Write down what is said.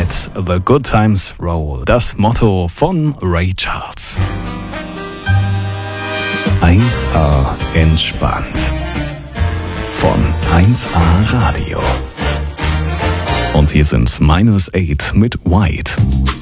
Let the Good Times Roll. Das Motto von Ray Charles. 1A entspannt. Von 1A Radio. Und hier sind -8 mit White.